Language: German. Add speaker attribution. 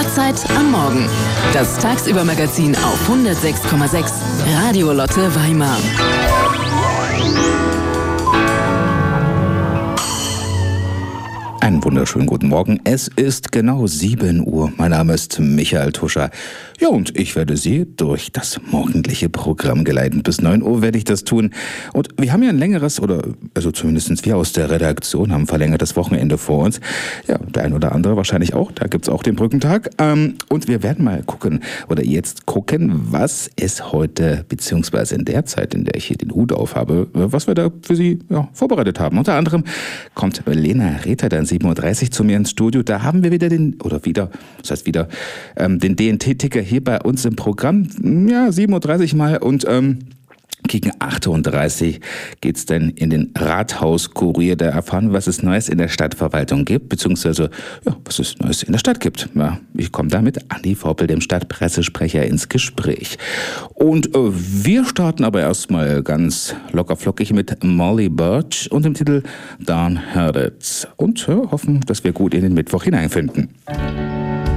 Speaker 1: Wachzeit am Morgen. Das Tagsüber-Magazin auf 106,6 Radio Lotte Weimar.
Speaker 2: Einen wunderschönen guten Morgen. Es ist genau 7 Uhr. Mein Name ist Michael Tuscher. Ja, und ich werde Sie durch das morgendliche Programm geleiten. Bis 9 Uhr werde ich das tun. Und wir haben ja ein längeres, also zumindest wir aus der Redaktion haben ein verlängertes Wochenende vor uns. Ja, der ein oder andere wahrscheinlich auch. Da gibt's auch den Brückentag. Und wir werden mal gucken, oder jetzt gucken, was es heute, beziehungsweise in der Zeit, in der ich hier den Hut auf habe, was wir da für Sie vorbereitet haben. Unter anderem kommt Lena Rether dann 7.30 Uhr zu mir ins Studio. Da haben wir wieder den DNT-Ticker hier bei uns im Programm. Ja, 7.30 Uhr mal und gegen 8.30 Uhr geht's dann in den Rathaus-Kurier. Da erfahren wir, was es Neues in der Stadtverwaltung gibt, beziehungsweise was es Neues in der Stadt gibt. Ja, ich komme da mit Andi Vorpel, dem Stadtpressesprecher, ins Gespräch. Und wir starten aber erstmal ganz lockerflockig mit Molly Birch und dem Titel Down Heard It. Und hoffen, dass wir gut in den Mittwoch hineinfinden.